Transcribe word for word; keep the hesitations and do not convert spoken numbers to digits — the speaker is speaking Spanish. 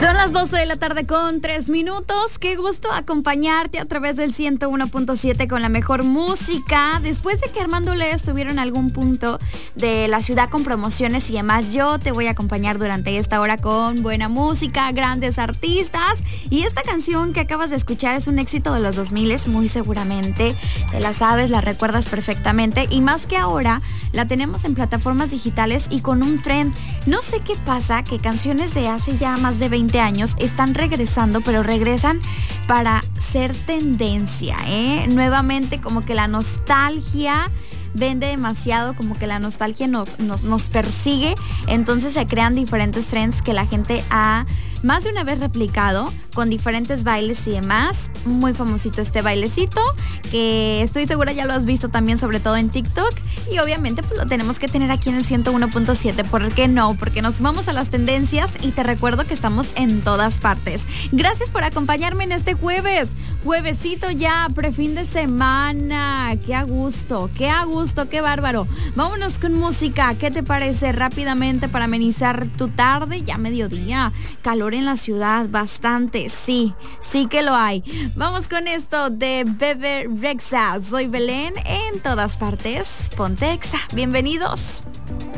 Son las doce de la tarde con tres minutos. Qué gusto acompañarte a través del ciento uno punto siete con la mejor música. Después de que Armando Leo estuviera en algún punto de la ciudad con promociones y demás, yo te voy a acompañar durante esta hora con buena música, grandes artistas. Y esta canción que acabas de escuchar es un éxito de los dos mil, muy seguramente. Te la sabes, la recuerdas perfectamente. Y más que ahora, la tenemos en plataformas digitales y con un trend. No sé qué pasa, que canciones de hace ya más de veinte años están regresando, pero regresan para ser tendencia, ¿eh? Nuevamente, como que la nostalgia vende demasiado, como que la nostalgia nos, nos, nos persigue. Entonces se crean diferentes trends que la gente ha más de una vez replicado con diferentes bailes y demás. Muy famosito este bailecito, que estoy segura ya lo has visto también, sobre todo en TikTok. Y obviamente pues lo tenemos que tener aquí en el ciento uno punto siete. ¿Por qué no? Porque nos vamos a las tendencias y te recuerdo que estamos en todas partes. Gracias por acompañarme en este jueves. Juevesito ya, prefin de semana. Qué a gusto, qué a gusto, qué bárbaro. Vámonos con música. ¿Qué te parece? Rápidamente para amenizar tu tarde, ya mediodía. Calor en la ciudad, bastante, sí, sí que lo hay. Vamos con esto de Bebe Rexha. Soy Belén, en todas partes. Ponte Exa. Bienvenidos.